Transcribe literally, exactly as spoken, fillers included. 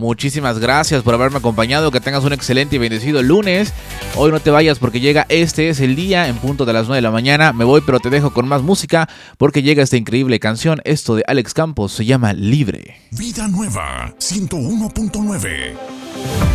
muchísimas gracias por haberme acompañado. Que tengas un excelente y bendecido lunes. Hoy no te vayas porque llega Este es el Día en punto de las nueve de la mañana. Me voy, pero te dejo con más música porque llega esta increíble canción. Esto de Alex Campos se llama Libre. Vida Nueva ciento uno punto nueve.